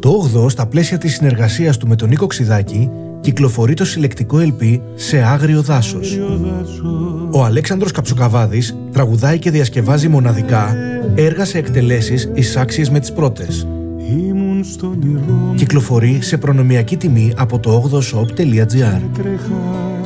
Το 8ο, στα πλαίσια της συνεργασίας του με τον Νίκο Ξηδάκη, κυκλοφορεί το συλλεκτικό LP «Σε άγριο δάσος». Ο Αλέξανδρος Καψοκαβάδης τραγουδάει και διασκευάζει μοναδικά έργα σε εκτελέσεις εισάξιες με τις πρώτες. Κυκλοφορεί σε προνομιακή τιμή από το 8oshop.gr.